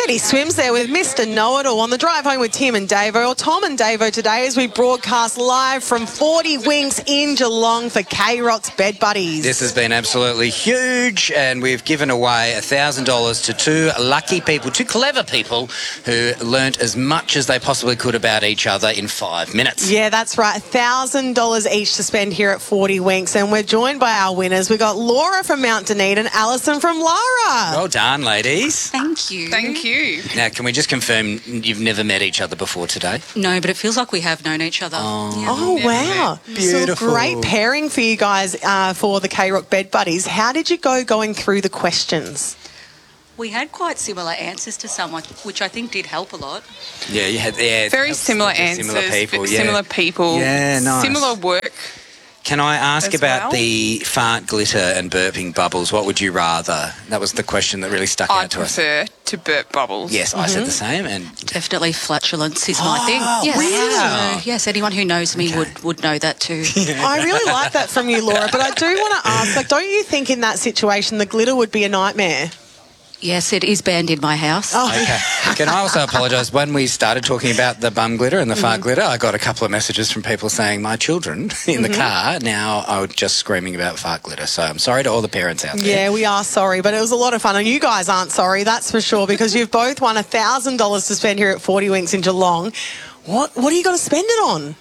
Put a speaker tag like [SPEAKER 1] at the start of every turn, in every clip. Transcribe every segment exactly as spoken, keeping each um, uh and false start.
[SPEAKER 1] He swims there with Mister Know-It-All on the drive home with Tim and Davo, or Tom and Davo today as we broadcast live from forty Winks in Geelong for K-Rock's Bed Buddies.
[SPEAKER 2] This has been absolutely huge, and we've given away one thousand dollars to two lucky people, two clever people who learnt as much as they possibly could about each other in five minutes.
[SPEAKER 1] Yeah, that's right. one thousand dollars each to spend here at forty Winks, and we're joined by our winners. We've got Laura from Mount Dunedin, Alison from Lara.
[SPEAKER 2] Well done, ladies.
[SPEAKER 3] Thank you.
[SPEAKER 4] Thank you.
[SPEAKER 2] Now, can we just confirm you've never met each other before today?
[SPEAKER 3] No, but it feels like we have known each other.
[SPEAKER 2] Oh,
[SPEAKER 3] Yeah.
[SPEAKER 1] Oh, wow.
[SPEAKER 2] Beautiful.
[SPEAKER 1] So great pairing for you guys uh, for the K-Rock Bed Buddies. How did you go going through the questions?
[SPEAKER 3] We had quite similar answers to someone, which I think did help a lot.
[SPEAKER 2] Yeah, you had yeah,
[SPEAKER 4] Very similar answers,
[SPEAKER 2] similar people. Yeah.
[SPEAKER 4] similar people,
[SPEAKER 2] Yeah, nice.
[SPEAKER 4] similar work.
[SPEAKER 2] Can I ask
[SPEAKER 4] as
[SPEAKER 2] about
[SPEAKER 4] well.
[SPEAKER 2] the fart glitter and burping bubbles? What would you rather? That was the question that really stuck
[SPEAKER 4] I
[SPEAKER 2] out to us.
[SPEAKER 4] prefer to burp bubbles.
[SPEAKER 2] Yes, I said the same. And
[SPEAKER 3] Definitely flatulence is my thing. Yes.
[SPEAKER 2] really?
[SPEAKER 3] So, yes, anyone who knows me would, would know that too.
[SPEAKER 1] I really like that from you, Laura, but I do want to ask, like, don't you think in that situation the glitter would be a nightmare?
[SPEAKER 3] Yes, it is banned in my house.
[SPEAKER 1] Oh,
[SPEAKER 2] okay. Can I also apologise? When we started talking about the bum glitter and the fart glitter, I got a couple of messages from people saying my children in the car now are just screaming about fart glitter. So I'm sorry to all the parents out there.
[SPEAKER 1] yeah, we are sorry, but it was a lot of fun. And you guys aren't sorry, that's for sure, because you've both won one thousand dollars to spend here at forty Winks in Geelong. What, what are you going to spend it on?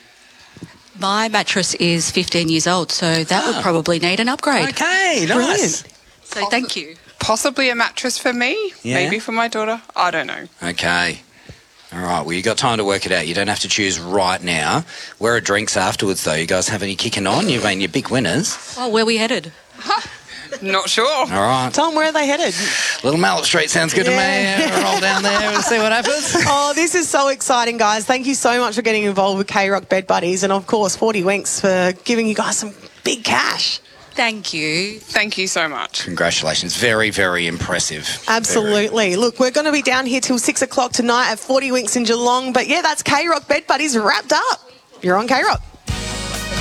[SPEAKER 3] My mattress is fifteen years old, so that would probably need an upgrade.
[SPEAKER 2] Okay, nice.
[SPEAKER 1] Brilliant.
[SPEAKER 3] So thank you.
[SPEAKER 4] Possibly a mattress for me,
[SPEAKER 2] Yeah.
[SPEAKER 4] maybe for my daughter. I don't know.
[SPEAKER 2] Okay. All right, well, you got time to work it out. You don't have to choose right now. Where are drinks afterwards, though? You guys have any kicking on? You've been your big winners.
[SPEAKER 3] Oh, where are we headed?
[SPEAKER 4] Not sure.
[SPEAKER 2] All right.
[SPEAKER 1] Tom, where are they headed?
[SPEAKER 2] Little Mallet Street sounds good
[SPEAKER 1] Yeah.
[SPEAKER 2] to me. Roll down there and see what happens.
[SPEAKER 1] Oh, this is so exciting, guys. Thank you so much for getting involved with K-Rock Bed Buddies, and, of course, forty Winks for giving you guys some big cash.
[SPEAKER 3] Thank you.
[SPEAKER 4] Thank you so much.
[SPEAKER 2] Congratulations. Very, very impressive.
[SPEAKER 1] Absolutely. Look, we're going to be down here till six o'clock tonight at forty Winks in Geelong. But, yeah, that's K-Rock Bed Buddies wrapped up. You're on K-Rock.